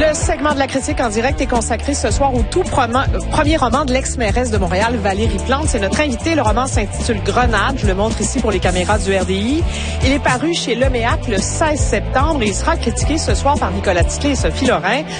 Le segment de la critique en direct est consacré ce soir au tout premier roman de l'ex-mairesse de Montréal, Valérie Plante. C'est notre invité. Le roman s'intitule Grenade. Je le montre ici pour les caméras du RDI. Il est paru chez Leméac le 16 septembre et il sera critiqué ce soir par Nicolas Tiquet et Sophie Lorrain.